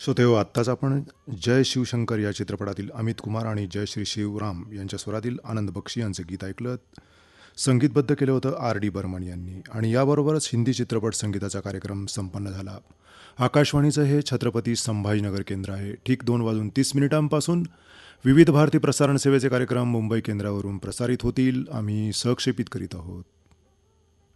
श्रोतेहो, आत्ताच आपण जय शिवशंकर या चित्रपटातील अमित कुमार आणि जय श्री शिवराम यांच्या स्वरातील आनंद बक्षी यांचे गीत ऐकलं. संगीतबद्ध केलं होतं R.D. बर्मन यांनी. आणि याबरोबरच हिंदी चित्रपट संगीताचा कार्यक्रम संपन्न झाला. आकाशवाणीचं हे छत्रपती संभाजीनगर केंद्र आहे. ठीक 2:30 विविध भारती प्रसारण सेवेचे कार्यक्रम मुंबई केंद्रावरून प्रसारित होतील. आम्ही सहक्षेपित करीत आहोत.